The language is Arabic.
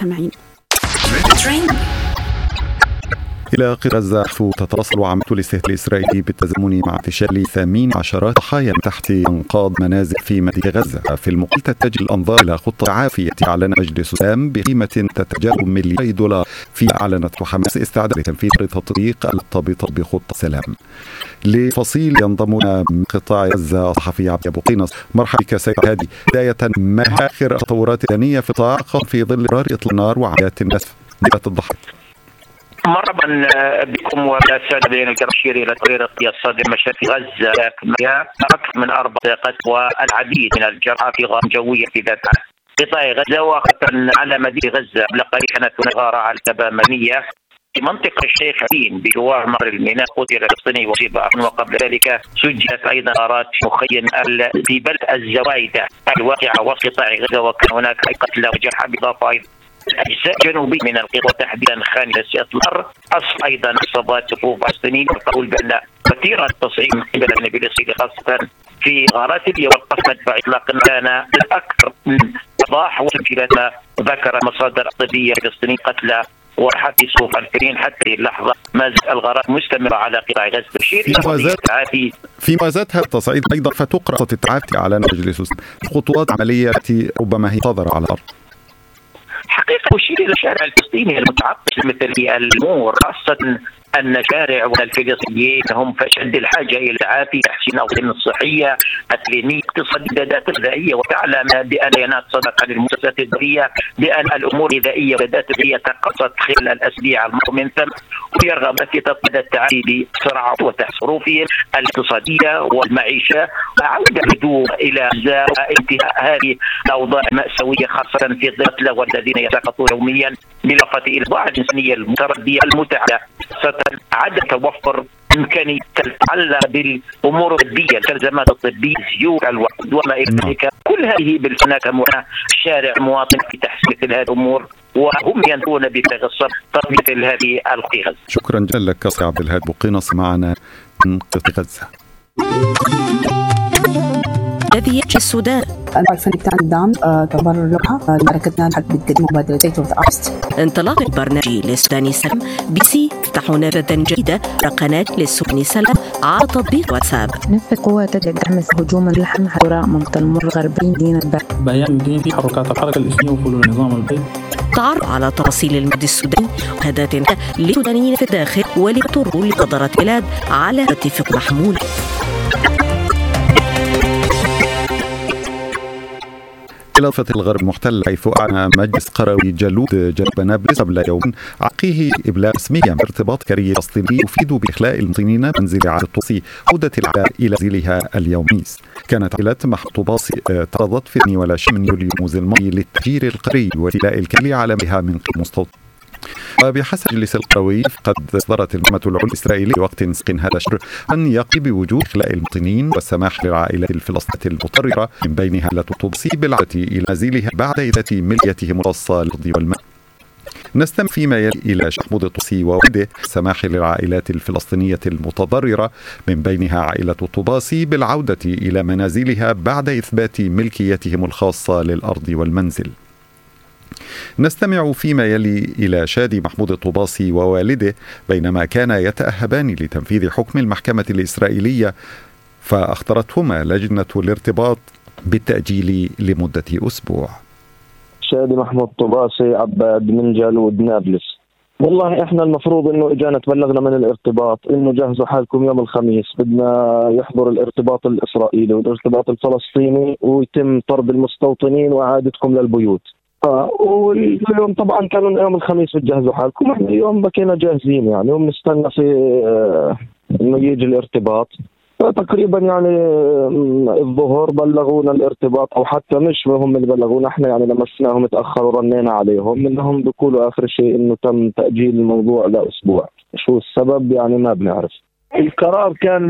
المستمعين. إلى قطاع غزة تتواصل عملية الاستهداف الإسرائيلي بالتزامن مع انتشال 18 ضحايا تحت أنقاض منازل في مدينة غزة. في المقابل تتجه الأنظار إلى خطة تعافي أعلن مجلس السلام بقيمة تتجاوز مليار دولار، في أعلنت حماس استعداد لتنفيذ تطبيق المرتبطة بخطة سلام. لفصيل ينضمنا من قطاع غزة الصحفي عبد أبو قينص. مرحبا بك سيد هادي. بداية، ما آخر التطورات الثانية في الطاقة في ظل إطلاق النار وعمليات النسف الضحايا؟ مرحبا بكم وبالسادة بين الكرشير إلى تقرير اقتصاد المشهد في غزة. أكثر من 4 قتلى والعديد من الجرحى في غارة جوية في ذات قطاع غزة، وخاصة على مدينة غزة. قبل قليل كانت هناك غارة على التبة مدنية في منطقة الشيخ عبين بجوار مر الميناء، قتل فلسطيني وأصيب آخر، وقبل ذلك سجلت أيضا غارات مخيم في بلد الزوايدة الواقعة وسط قطاع غزة، وكان هناك قتلى وجرحى، بالإضافة أيضا الأجزاء الجنوبية من القطاع تحديدا خان الأطلار أصل أيضا إصابات صفوف فلسطينيين. والقول بأن وتيرة التصعيد من قبل النبي الإسرائيلي خاصة في غارات ليبيا وقف مدفع إطلاق كان الأكثر من فضاح، وسجلت ذكر مصادر طبية فلسطينية قتلى وحتى صفوف الفلسطينيين. حتى اللحظة ما زالت الغارات مستمرة على قطاع غزة. في موازات هذا التصعيد أيضا فتقرأ خطة التعافي على مجلس خطوات عملية التي ربما هي تظهر على الأرض. حقيقة أشير إلى الشارع الفلسطيني المتعطش مثل الأمور، خاصة أن الشارع والفلسطينيين هم في أشد الحاجة إلى تعافي، تحسين الأوضاع الصحية، التعليمية، اقتصادية، الإمدادات الغذائية. وتعلم بأن بيانات صدق للمؤسسات الدولية بأن الأمور الغذائية والإمدادات الغذائية تقصت خلال الأسابيع الماضية، من ثم ويرغب في تطبيق التعافي بسرعة وتحسين ظروفهم الاقتصادية والمعيشة، وعودة الهدوء إلى انتهاء هذه الأوضاع المأساوية، خاصة في القتلى والذين يسقطون يوميا، بالإضافة إلى الأوضاع الإنسانية المتردية المتعددة، عدم توفر إمكانية تتعلق بالأمور الطبية، التلزمات الطبية، زيوت الوقود وما إلى ذلك. كل هذه هناك شارع مواطن في تحسين مثل هذه الأمور، وهم ينتهون بفارغ الصبر مثل هذه القيادة. شكرا جزيلا لك سي عبد الهادي أبو قينص معنا من قطاع غزة. الذي يجي السودان الفني بتاع الدعم تعتبر لوحة لحركتنا لحد بتقدم مبادرة State of the Artist. انطلاق البرنامج للسوداني سلام BC تفتح نافذة جديدة قناة للسوداني سلام على تطبيق واتساب. نفذ قوات تدعم هجوما لحم حراء منطقة المر الغربي مدينة بيان دين في حركات الحركة الإسلامية وفلول نظام البيت. تعرف على تفاصيل المد السوداني وهدات للسودانيين في الداخل ولتروا لقدرة بلاد على اتفاق محمول. إلى ضفة الغرب المحتل، حيث أعلن مجلس قروي جلود جنوب نابلس قبل يوم عقيه إبلاغ رسميا بارتباط كرية فلسطينية يفيد بإخلاء المواطنين منزل عائلة طوباسي عودة العائلة إلى منزلها اليومي. كانت عائلة محمود طوباسي تعرضت في 22 من يوليو الماضي للتهجير القسري والاحتلال الكلي على بها من قبل مستوطنين. وبحسب المجلس القروي قد أصدرت المحكمة العليا الإسرائيلية وقت سقن هذا الشهر أن يقضي بوجوب إخلاء المواطنين والسماح للعائلات الفلسطينية المضطرة من بينها عائلة طوباسي بالعودة إلى منازلها بعد إثبات ملكيتهم الخاصة للأرض والماء. نستمع فيما يلي إلى محمود طوباسي ووالده السماح للعائلات الفلسطينية المتضررة من بينها عائلة طوباسي بالعودة إلى منازلها بعد إثبات ملكيتهم الخاصة للأرض والمنزل. نستمع فيما يلي إلى شادي محمود طوباسي ووالده بينما كانا يتأهبان لتنفيذ حكم المحكمة الإسرائيلية، فأخطرتهما لجنة الارتباط بالتأجيل لمدة أسبوع. شادي محمود طوباسي عباد من جالود نابلس. والله احنا المفروض انه اجانا تبلغنا من الارتباط انه جهزوا حالكم يوم الخميس، بدنا يحضر الارتباط الاسرائيلي والارتباط الفلسطيني ويتم طرد المستوطنين واعادتكم للبيوت. واليوم طبعا كانوا يوم الخميس بتجهزوا حالكم، احنا اليوم بكينا جاهزين يعني وبنستنى في انه يجي الارتباط. تقريبا يعني الظهر بلغونا الارتباط، او حتى مش هم اللي بلغونا، احنا يعني لمسناهم متاخر ورنينا عليهم انهم بيقولوا اخر شيء انه تم تاجيل الموضوع لاسبوع. شو السبب يعني ما بنعرف. القرار كان